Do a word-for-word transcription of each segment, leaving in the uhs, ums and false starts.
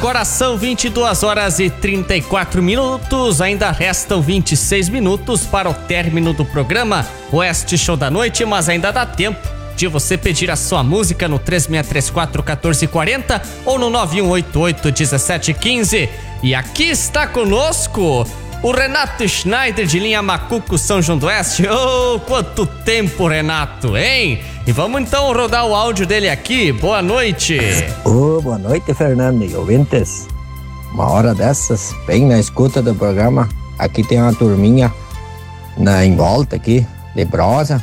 Agora são vinte e duas horas e trinta e quatro minutos, ainda restam vinte e seis minutos para o término do programa Oeste Show da Noite, mas ainda dá tempo de você pedir a sua música no três seis três quatro um quatro quatro zero ou no nove um oito oito um sete um cinco. E aqui está conosco o Renato Schneider de linha Macuco, São João do Oeste. Oh, quanto tempo, Renato, hein? E vamos então rodar o áudio dele aqui. Boa noite. Oh, boa noite, Fernando e ouvintes. Uma hora dessas, bem na escuta do programa. Aqui tem uma turminha na, em volta aqui, de brosa,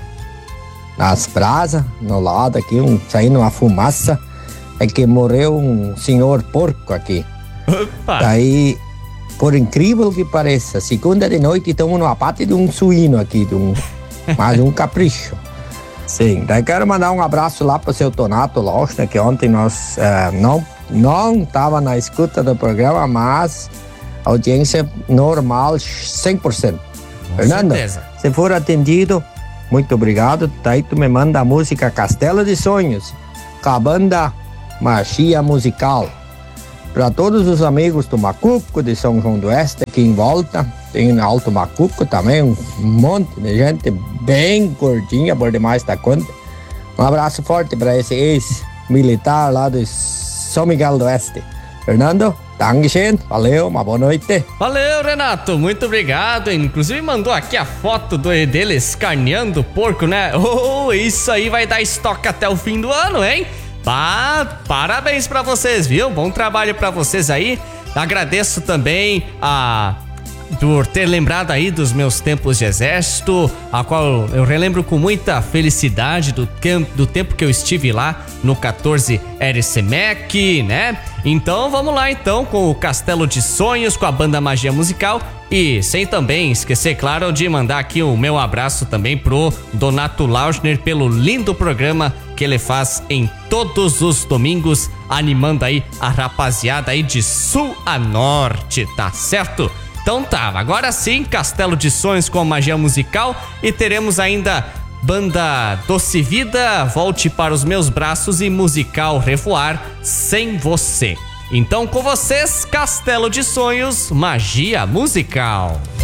nas brasas, no lado aqui, um, saindo uma fumaça. É que morreu um senhor porco aqui. Opa. Daí, por incrível que pareça, segunda de noite estamos no abate de um suíno aqui, de um, mais um capricho. Sim, daí quero mandar um abraço lá pro seu Tonato Lochner, que ontem nós uh, não não tava na escuta do programa, mas audiência normal cem por cento. Com Fernando, certeza. se for atendido, muito obrigado. Daí tu me manda a música Castelo de Sonhos, com a banda Magia Musical. Para todos os amigos do Macuco, de São João do Oeste, aqui em volta, tem Alto Macuco também, um monte de gente bem gordinha, por demais da conta. Um abraço forte para esse ex-militar lá de São Miguel do Oeste. Fernando, Dankeschön, valeu, uma boa noite. Valeu, Renato, muito obrigado. Inclusive mandou aqui a foto do, dele escarneando o porco, né? Oh, isso aí vai dar estoque até o fim do ano, hein? Ah, parabéns pra vocês, viu? Bom trabalho pra vocês aí. Agradeço também a por ter lembrado aí dos meus tempos de exército, a qual eu relembro com muita felicidade do, do tempo que eu estive lá no quatorze R C M E C, né? Então vamos lá então com o Castelo de Sonhos, com a banda Magia Musical. E sem também esquecer, claro, de mandar aqui o meu abraço também pro Donato Lauschner pelo lindo programa que ele faz em todos os domingos, animando aí a rapaziada aí de sul a norte, tá certo? Então tá, agora sim, Castelo de Sonhos com a Magia Musical, e teremos ainda banda Doce Vida, Volte para os Meus Braços e musical Revoar, Sem Você. Então com vocês, Castelo de Sonhos, Magia Musical.